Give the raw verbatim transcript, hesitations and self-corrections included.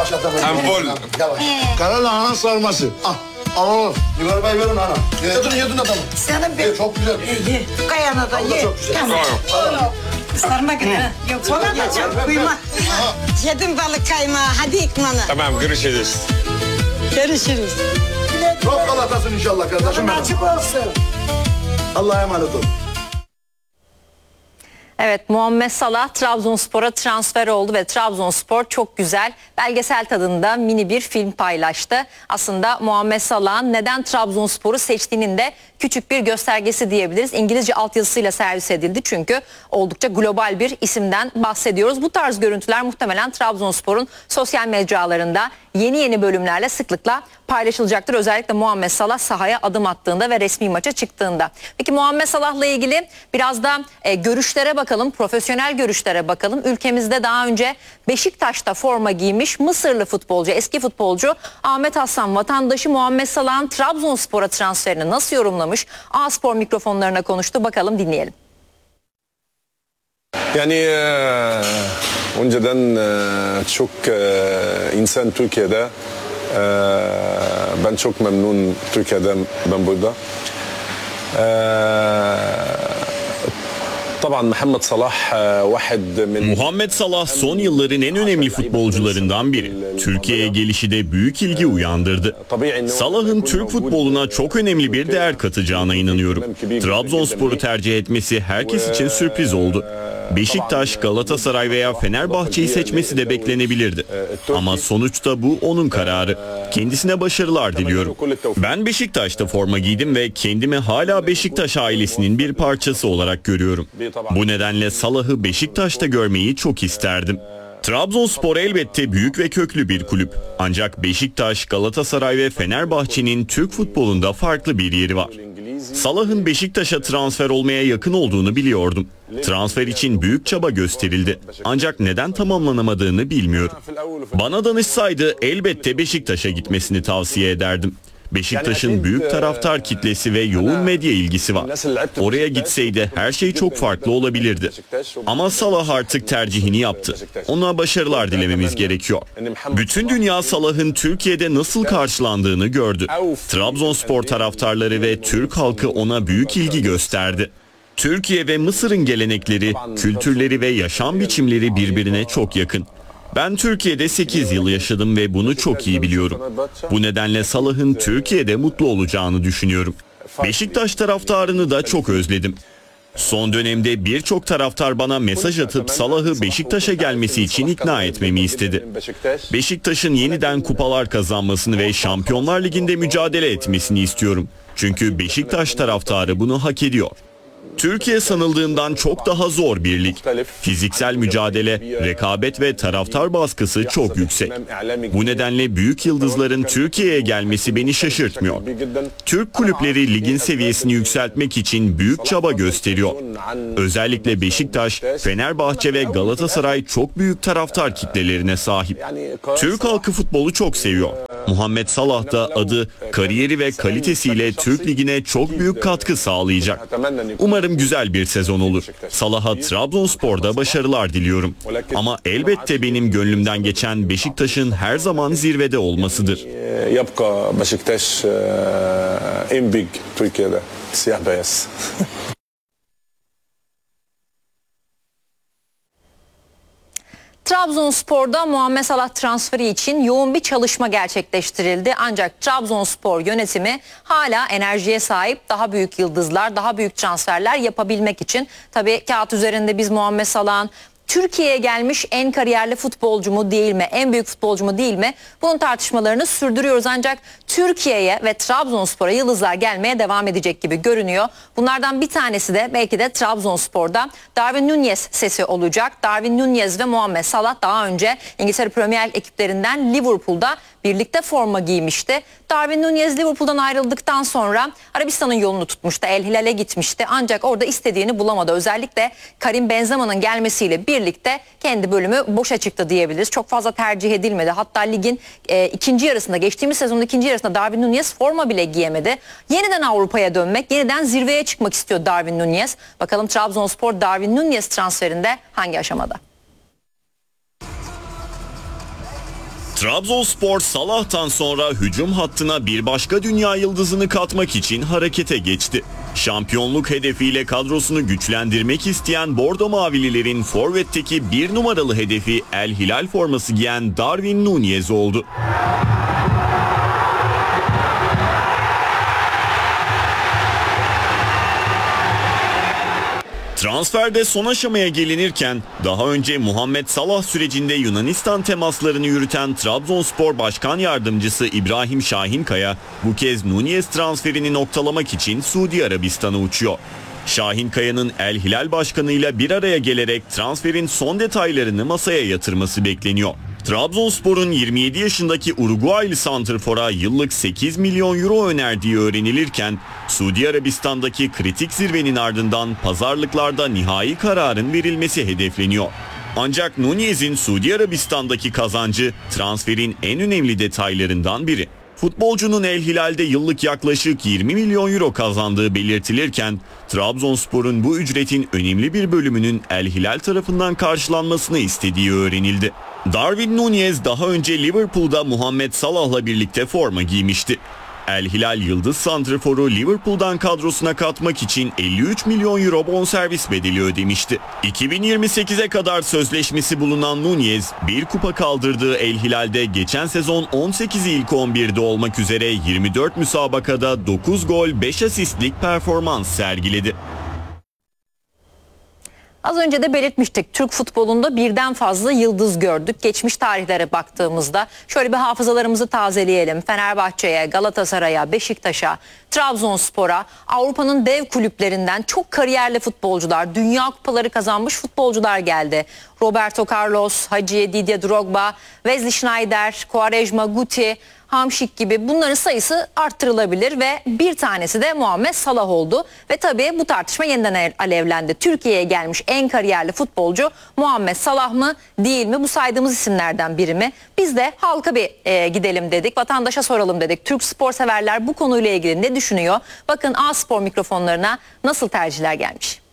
Yavaş adamım. Tempol. Yavaş. Kara lahana sarması. Al. Al al. Yukarı bay verin ana. Yedin yedin adamı. Senin bir... Çok güzel. Ye. Kayana da ye. Çok güzel. Tamam. Sarma gibi. Yok sonra da çok kuyma. Yedim balık kaymağı. Hadi ikmanı. Tamam, görüşürüz. Görüşürüz. Çok Galatasın inşallah kardeşim. Açık olsun. Allah'a emanet ol. Evet, Muhammed Salah Trabzonspor'a transfer oldu ve Trabzonspor çok güzel belgesel tadında mini bir film paylaştı. Aslında Muhammed Salah'ın neden Trabzonspor'u seçtiğinin de küçük bir göstergesi diyebiliriz. İngilizce altyazısıyla servis edildi çünkü oldukça global bir isimden bahsediyoruz. Bu tarz görüntüler muhtemelen Trabzonspor'un sosyal mecralarında yeni yeni bölümlerle sıklıkla paylaşılacaktır. Özellikle Muhammed Salah sahaya adım attığında ve resmi maça çıktığında. Peki Muhammed Salah'la ilgili biraz da e, görüşlere bakalım, profesyonel görüşlere bakalım. Ülkemizde daha önce Beşiktaş'ta forma giymiş Mısırlı futbolcu, eski futbolcu Ahmet Hasan vatandaşı Muhammed Salah'ın Trabzonspor'a transferini nasıl yorumlamış? A-Spor mikrofonlarına konuştu. Bakalım dinleyelim. Yani e, önceden e, çok e, insan Türkiye'de e, ben çok memnun Türkiye'den ben burada. E, Tabii Muhammed Salah واحد من Muhammed Salah son yılların en önemli futbolcularından biri. Türkiye'ye gelişi de büyük ilgi uyandırdı. Salah'ın Türk futboluna çok önemli bir değer katacağına inanıyorum. Trabzonspor'u tercih etmesi herkes için sürpriz oldu. Beşiktaş, Galatasaray veya Fenerbahçe'yi seçmesi de beklenebilirdi. Ama sonuçta bu onun kararı. Kendisine başarılar diliyorum. Ben Beşiktaş'ta forma giydim ve kendimi hala Beşiktaş ailesinin bir parçası olarak görüyorum. Bu nedenle Salah'ı Beşiktaş'ta görmeyi çok isterdim. Trabzonspor elbette büyük ve köklü bir kulüp. Ancak Beşiktaş, Galatasaray ve Fenerbahçe'nin Türk futbolunda farklı bir yeri var. Salah'ın Beşiktaş'a transfer olmaya yakın olduğunu biliyordum. Transfer için büyük çaba gösterildi. Ancak neden tamamlanamadığını bilmiyorum. Bana danışsaydı elbette Beşiktaş'a gitmesini tavsiye ederdim. Beşiktaş'ın büyük taraftar kitlesi ve yoğun medya ilgisi var. Oraya gitseydi her şey çok farklı olabilirdi. Ama Salah artık tercihini yaptı. Ona başarılar dilememiz gerekiyor. Bütün dünya Salah'ın Türkiye'de nasıl karşılandığını gördü. Trabzonspor taraftarları ve Türk halkı ona büyük ilgi gösterdi. Türkiye ve Mısır'ın gelenekleri, kültürleri ve yaşam biçimleri birbirine çok yakın. Ben Türkiye'de sekiz yıl yaşadım ve bunu çok iyi biliyorum. Bu nedenle Salah'ın Türkiye'de mutlu olacağını düşünüyorum. Beşiktaş taraftarını da çok özledim. Son dönemde birçok taraftar bana mesaj atıp Salah'ı Beşiktaş'a gelmesi için ikna etmemi istedi. Beşiktaş'ın yeniden kupalar kazanmasını ve Şampiyonlar Ligi'nde mücadele etmesini istiyorum. Çünkü Beşiktaş taraftarı bunu hak ediyor. Türkiye sanıldığından çok daha zor bir lig. Fiziksel mücadele, rekabet ve taraftar baskısı çok yüksek. Bu nedenle büyük yıldızların Türkiye'ye gelmesi beni şaşırtmıyor. Türk kulüpleri ligin seviyesini yükseltmek için büyük çaba gösteriyor. Özellikle Beşiktaş, Fenerbahçe ve Galatasaray çok büyük taraftar kitlelerine sahip. Türk halkı futbolu çok seviyor. Muhammed Salah da adı, kariyeri ve kalitesiyle Türk Ligi'ne çok büyük katkı sağlayacak. Umarım güzel bir sezon olur. Salah'a Trabzonspor'da başarılar diliyorum. Ama elbette benim gönlümden geçen Beşiktaş'ın her zaman zirvede olmasıdır. Yapka Beşiktaş en büyük Türkiye'de siyah beyaz. Trabzonspor'da Muhammed Salah transferi için yoğun bir çalışma gerçekleştirildi. Ancak Trabzonspor yönetimi hala enerjiye sahip daha büyük yıldızlar, daha büyük transferler yapabilmek için. Tabii kağıt üzerinde biz Muhammed Salah'ın Türkiye'ye gelmiş en kariyerli futbolcu mu değil mi, en büyük futbolcu mu değil mi? Bunun tartışmalarını sürdürüyoruz ancak Türkiye'ye ve Trabzonspor'a yıldızlar gelmeye devam edecek gibi görünüyor. Bunlardan bir tanesi de belki de Trabzonspor'da Darwin Núñez sesi olacak. Darwin Núñez ve Muhammed Salah daha önce İngiltere Premier Lig ekiplerinden Liverpool'da birlikte forma giymişti. Darwin Núñez Liverpool'dan ayrıldıktan sonra Arabistan'ın yolunu tutmuştu. El Hilal'e gitmişti. Ancak orada istediğini bulamadı. Özellikle Karim Benzema'nın gelmesiyle birlikte kendi bölümü boşa çıktı diyebiliriz. Çok fazla tercih edilmedi. Hatta ligin e, ikinci yarısında, geçtiğimiz sezonun ikinci yarısında Darwin Núñez forma bile giyemedi. Yeniden Avrupa'ya dönmek, yeniden zirveye çıkmak istiyor Darwin Núñez. Bakalım Trabzonspor Darwin Núñez transferinde hangi aşamada? Trabzonspor Salah'tan sonra hücum hattına bir başka dünya yıldızını katmak için harekete geçti. Şampiyonluk hedefiyle kadrosunu güçlendirmek isteyen Bordo Mavililerin forvetteki bir numaralı hedefi El Hilal forması giyen Darwin Núñez oldu. Transferde son aşamaya gelinirken daha önce Muhammed Salah sürecinde Yunanistan temaslarını yürüten Trabzonspor Başkan Yardımcısı İbrahim Şahinkaya bu kez Núñez transferini noktalamak için Suudi Arabistan'a uçuyor. Şahinkaya'nın El Hilal Başkanı'yla bir araya gelerek transferin son detaylarını masaya yatırması bekleniyor. Trabzonspor'un yirmi yedi yaşındaki Uruguaylı santrfora yıllık sekiz milyon euro önerdiği öğrenilirken Suudi Arabistan'daki kritik zirvenin ardından pazarlıklarda nihai kararın verilmesi hedefleniyor. Ancak Núñez'in Suudi Arabistan'daki kazancı transferin en önemli detaylarından biri. Futbolcunun El Hilal'de yıllık yaklaşık yirmi milyon euro kazandığı belirtilirken Trabzonspor'un bu ücretin önemli bir bölümünün El Hilal tarafından karşılanmasını istediği öğrenildi. Darwin Núñez daha önce Liverpool'da Muhammed Salah'la birlikte forma giymişti. El Hilal yıldız santrforu Liverpool'dan kadrosuna katmak için elli üç milyon euro bonservis bedeli ödemişti. iki bin yirmi sekize kadar sözleşmesi bulunan Núñez bir kupa kaldırdığı El Hilal'de geçen sezon on sekizi ilk on birde olmak üzere yirmi dört müsabakada dokuz gol beş asistlik performans sergiledi. Az önce de belirtmiştik, Türk futbolunda birden fazla yıldız gördük. Geçmiş tarihlere baktığımızda şöyle bir hafızalarımızı tazeleyelim. Fenerbahçe'ye, Galatasaray'a, Beşiktaş'a, Trabzonspor'a, Avrupa'nın dev kulüplerinden çok kariyerli futbolcular, dünya kupaları kazanmış futbolcular geldi. Roberto Carlos, Hacı, Didier Drogba, Wesley Sneijder, Quaresma, Guti, Hamşik gibi bunların sayısı arttırılabilir ve bir tanesi de Muhammed Salah oldu. Ve tabii bu tartışma yeniden alevlendi. Türkiye'ye gelmiş en kariyerli futbolcu Muhammed Salah mı değil mi? Bu saydığımız isimlerden biri mi? Biz de halka bir e, gidelim dedik, vatandaşa soralım dedik. Türk spor severler bu konuyla ilgili ne düşünüyor? Bakın A Spor mikrofonlarına nasıl tercihler gelmiş.